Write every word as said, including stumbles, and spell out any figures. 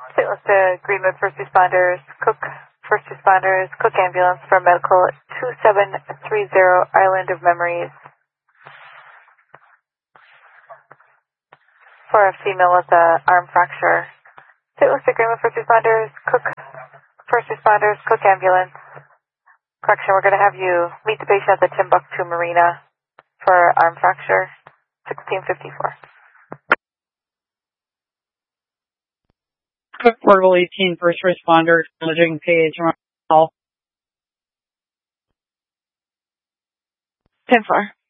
Saint Louis to Greenwood First Responders, Cook First Responders, Cook Ambulance for medical two seven three zero, Island of Memories. For a female with an arm fracture. Saint Louis to Greenwood First Responders, Cook First Responders, Cook Ambulance. Correction, we're going to have you meet the patient at the Timbuktu Marina for arm fracture, sixteen fifty-four. Cook Portable eighteen, First Responder, acknowledging page one. ten four.